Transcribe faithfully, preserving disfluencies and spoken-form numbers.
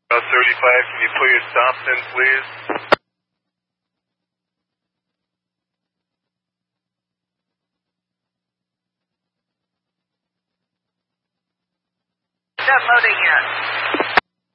About thirty-five, can you pull your stops in, please? Not loading yet.